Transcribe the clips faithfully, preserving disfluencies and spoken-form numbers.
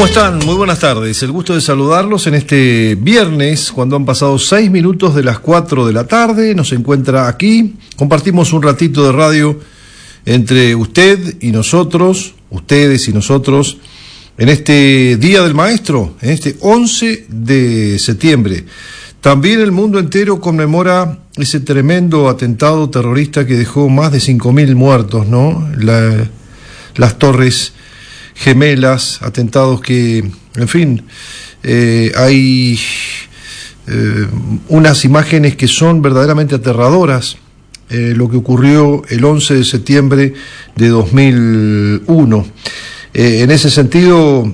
¿Cómo están? Muy buenas tardes. El gusto de saludarlos en este viernes, cuando han pasado seis minutos de las cuatro de la tarde. Nos encuentra aquí. Compartimos un ratito de radio entre usted y nosotros, ustedes y nosotros, en este Día del Maestro, en este once de septiembre. También el mundo entero conmemora ese tremendo atentado terrorista que dejó más de cinco mil muertos, ¿no? La, las Torres Gemelas, atentados que, en fin, eh, hay eh, unas imágenes que son verdaderamente aterradoras. Eh, lo que ocurrió el once de septiembre de dos mil uno. Eh, en ese sentido,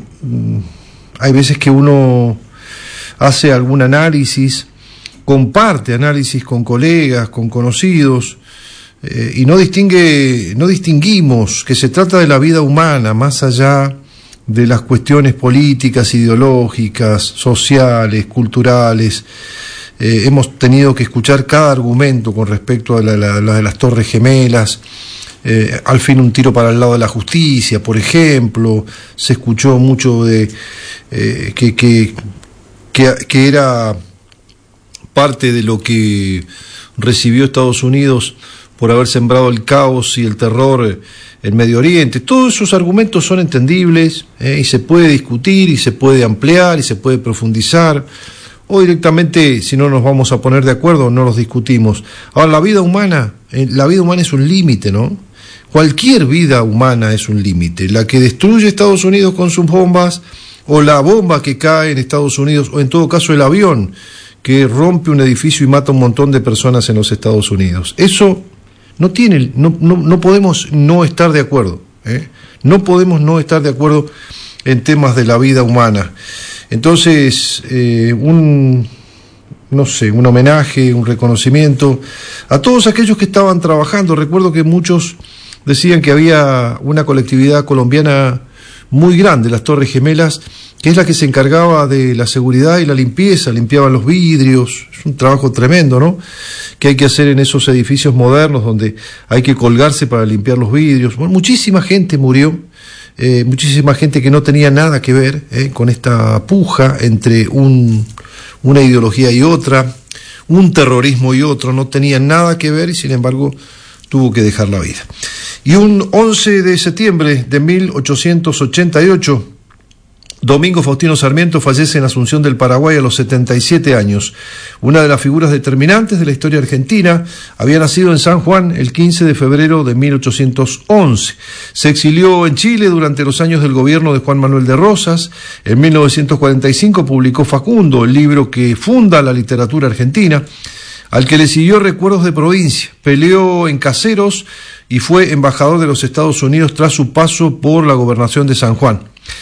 hay veces que uno hace algún análisis, comparte análisis con colegas, con conocidos, eh, y no distingue, no distinguimos que se trata de la vida humana, más allá de las cuestiones políticas, ideológicas, sociales, culturales. Eh, hemos tenido que escuchar cada argumento con respecto a la, la, la de las Torres Gemelas. Eh, al fin un tiro para el lado de la justicia, por ejemplo. Se escuchó mucho de eh, que, que, que, que era parte de lo que recibió Estados Unidos por haber sembrado el caos y el terror en Medio Oriente. Todos esos argumentos son entendibles, eh, y se puede discutir, y se puede ampliar, y se puede profundizar. O directamente, si no nos vamos a poner de acuerdo, no los discutimos. Ahora, la vida humana, eh, la vida humana es un límite, ¿no? Cualquier vida humana es un límite. La que destruye Estados Unidos con sus bombas, o la bomba que cae en Estados Unidos, o en todo caso el avión que rompe un edificio y mata a un montón de personas en los Estados Unidos. Eso no tiene, no, no, no podemos no estar de acuerdo, ¿eh? No podemos no estar de acuerdo en temas de la vida humana. Entonces, eh, un, no sé, un homenaje, un reconocimiento a todos aquellos que estaban trabajando. Recuerdo que muchos decían que había una colectividad colombiana muy grande, las Torres Gemelas, que es la que se encargaba de la seguridad y la limpieza, limpiaban los vidrios. Es un trabajo tremendo, ¿no?, que hay que hacer en esos edificios modernos donde hay que colgarse para limpiar los vidrios. Bueno, muchísima gente murió. Eh, muchísima gente que no tenía nada que ver eh, con esta puja entre un, una ideología y otra, un terrorismo y otro, no tenía nada que ver y sin embargo tuvo que dejar la vida. Y un once de septiembre de mil ochocientos ochenta y ocho, Domingo Faustino Sarmiento fallece en Asunción del Paraguay a los setenta y siete años. Una de las figuras determinantes de la historia argentina. Había nacido en San Juan el quince de febrero de mil ochocientos once. Se exilió en Chile durante los años del gobierno de Juan Manuel de Rosas. En mil novecientos cuarenta y cinco publicó Facundo, el libro que funda la literatura argentina, al que le siguió Recuerdos de Provincia. Peleó en Caseros y fue embajador de los Estados Unidos tras su paso por la gobernación de San Juan.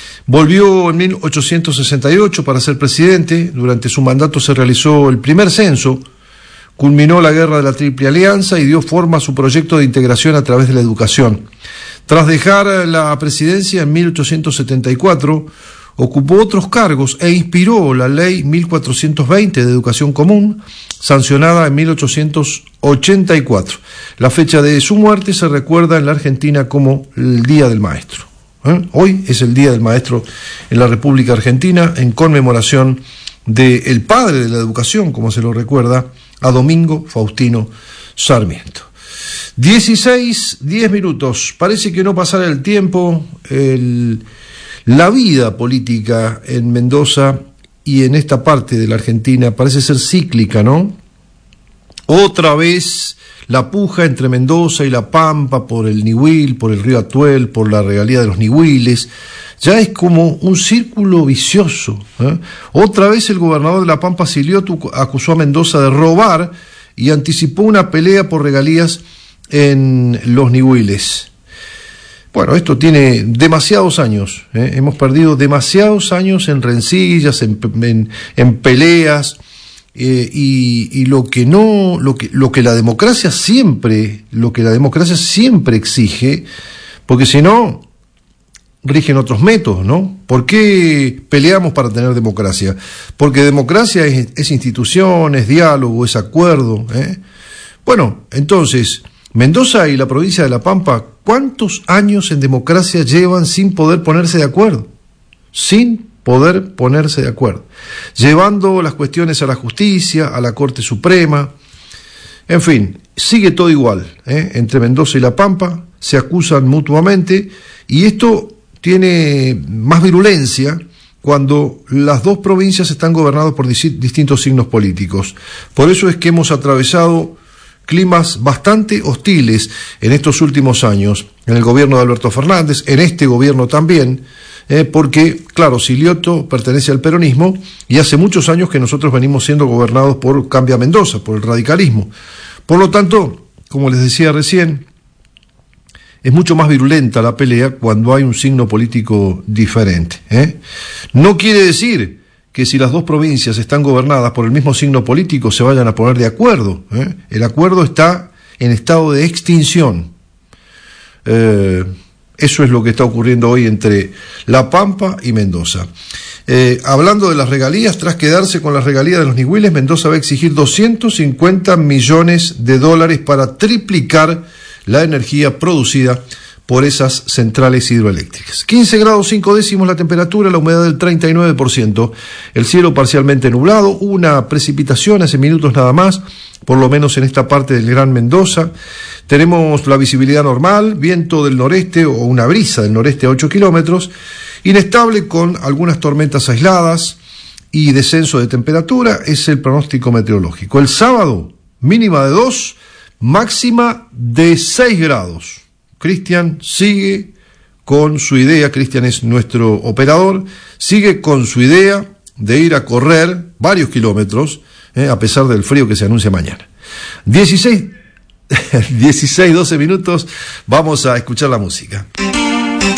Volvió en mil ochocientos sesenta y ocho para ser presidente. Durante su mandato se realizó el primer censo, culminó la guerra de la Triple Alianza y dio forma a su proyecto de integración a través de la educación. Tras dejar la presidencia en mil ochocientos setenta y cuatro, ocupó otros cargos e inspiró la ley mil cuatrocientos veinte de educación común, sancionada en mil ochocientos ochenta y cuatro. La fecha de su muerte se recuerda en la Argentina como el Día del Maestro. ¿Eh? Hoy es el Día del Maestro en la República Argentina, en conmemoración del padre de la educación, como se lo recuerda, a Domingo Faustino Sarmiento. dieciséis, diez minutos. Parece que no pasará el tiempo. El, la vida política en Mendoza y en esta parte de la Argentina parece ser cíclica, ¿no? Otra vez la puja entre Mendoza y La Pampa por el Nihuil, por el río Atuel, por la regalía de los Nihuiles. Ya es como un círculo vicioso, ¿eh? Otra vez el gobernador de La Pampa, Silioto, acusó a Mendoza de robar y anticipó una pelea por regalías en los Nihuiles. Bueno, esto tiene demasiados años, ¿eh? Hemos perdido demasiados años en rencillas, en, en, en peleas. Eh, y, y lo que no, lo que, lo que la democracia siempre, lo que la democracia siempre exige, porque si no, rigen otros métodos, ¿no? ¿Por qué peleamos para tener democracia? Porque democracia es, es institución, es diálogo, es acuerdo, ¿eh? Bueno, entonces, Mendoza y la provincia de La Pampa, ¿cuántos años en democracia llevan sin poder ponerse de acuerdo? sin poder ponerse de acuerdo, llevando las cuestiones a la justicia, a la Corte Suprema, en fin, sigue todo igual, ¿eh? Entre Mendoza y La Pampa se acusan mutuamente, y esto tiene más virulencia cuando las dos provincias están gobernadas por distintos signos políticos. Por eso es que hemos atravesado climas bastante hostiles en estos últimos años, en el gobierno de Alberto Fernández, en este gobierno también, eh, porque, claro, Silioto pertenece al peronismo y hace muchos años que nosotros venimos siendo gobernados por Cambia Mendoza, por el radicalismo. Por lo tanto, como les decía recién, es mucho más virulenta la pelea cuando hay un signo político diferente, ¿eh? No quiere decir que si las dos provincias están gobernadas por el mismo signo político se vayan a poner de acuerdo, ¿eh? El acuerdo está en estado de extinción. Eh, eso es lo que está ocurriendo hoy entre La Pampa y Mendoza. Eh, hablando de las regalías, tras quedarse con las regalías de los Ñihuiles, Mendoza va a exigir doscientos cincuenta millones de dólares para triplicar la energía producida por esas centrales hidroeléctricas. quince grados cinco décimos la temperatura, la humedad del treinta y nueve por ciento, el cielo parcialmente nublado, una precipitación hace minutos nada más, por lo menos en esta parte del Gran Mendoza. Tenemos la visibilidad normal, viento del noreste o una brisa del noreste a ocho kilómetros, inestable con algunas tormentas aisladas y descenso de temperatura, es el pronóstico meteorológico. El sábado, mínima de dos, máxima de seis grados. Cristian sigue con su idea, Cristian es nuestro operador, sigue con su idea de ir a correr varios kilómetros, eh, a pesar del frío que se anuncia mañana. dieciséis, dieciséis, doce minutos, vamos a escuchar la música.